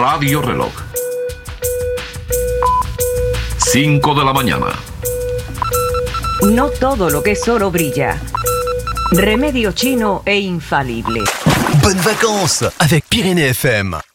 Radio Reloj. 5 de la mañana. No todo lo que es oro brilla. Remedio chino e infalible. Bonnes vacances avec Pyrénées FM.